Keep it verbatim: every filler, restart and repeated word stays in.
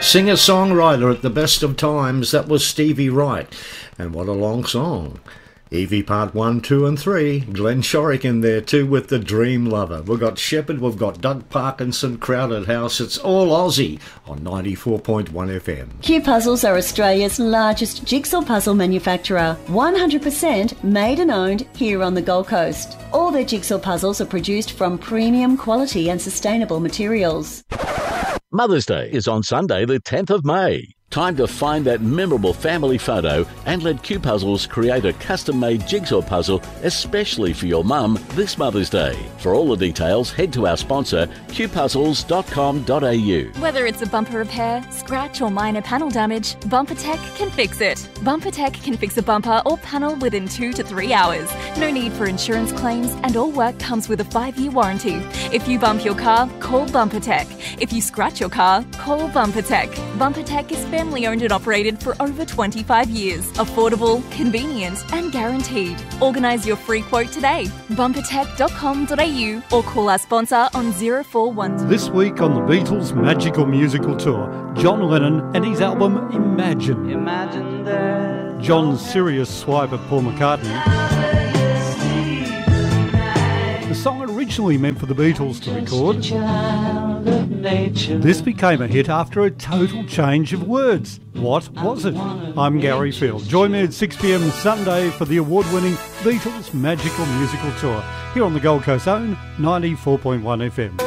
Singer-songwriter at the best of times, that was Stevie Wright. And what a long song. Evie Part one, two and three. Glenn Shorrock in there too with The Dream Lover. We've got Shepherd, we've got Doug Parkinson, Crowded House. It's all Aussie on ninety-four point one F M. Q Puzzles are Australia's largest jigsaw puzzle manufacturer. one hundred percent made and owned here on the Gold Coast. All their jigsaw puzzles are produced from premium quality and sustainable materials. Mother's Day is on Sunday the tenth of May. Time to find that memorable family photo and let Q Puzzles create a custom-made jigsaw puzzle especially for your mum this Mother's Day. For all the details, head to our sponsor, q puzzles dot com dot a u. Whether it's a bumper repair, scratch or minor panel damage, BumperTech can fix it. BumperTech can fix a bumper or panel within two to three hours. No need for insurance claims and all work comes with a five-year warranty. If you bump your car, call BumperTech. If you scratch your car, call BumperTech. BumperTech is family owned and operated for over twenty-five years. Affordable, convenient and guaranteed. Organise your free quote today. bumper tech dot com dot a u or call our sponsor on zero four one two. This week on the Beatles' magical musical tour, John Lennon and his album Imagine. Imagine that John's serious swipe at Paul McCartney. The song originally meant for the Beatles to record. This became a hit after a total change of words. What was it? I'm Gary Field. Join me at six p m Sunday for the award-winning Beatles Magical Musical Tour here on the Gold Coast own ninety-four point one F M.